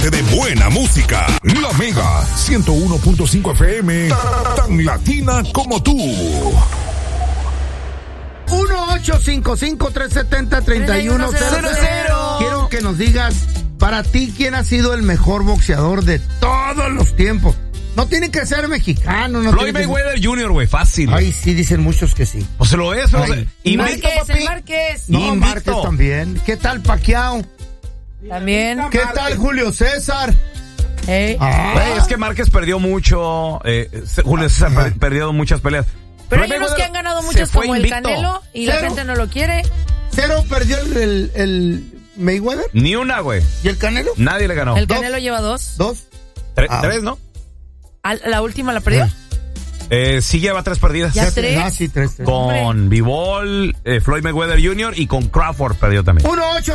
De buena música. La Mega 101.5 FM. Tan latina como tú. 1-855-370-3100. Quiero que nos digas, para ti, ¿quién ha sido el mejor boxeador de todos los tiempos? No tiene que ser mexicano. No Floyd Mayweather Jr., güey, fácil. Ay, sí, dicen muchos que sí. O se lo es, pero invicto, papi. Márquez. No, Márquez también. ¿Qué tal Pacquiao? También. ¿Qué tal Julio César? Hey. Güey, es que Márquez perdió mucho. Julio César perdió muchas peleas. Pero hay unos que han ganado muchos como el Canelo y la gente no lo quiere. ¿Cero perdió el Mayweather? Ni una, güey. ¿Y el Canelo? Nadie le ganó. El Canelo lleva 2. ¿2? Tres, ¿no? ¿La última la perdió? Sí lleva 3 perdidas. ¿Ya 3? Ah, sí, 3. Con Bivol, Floyd Mayweather Jr. y con Crawford perdió también. 1-8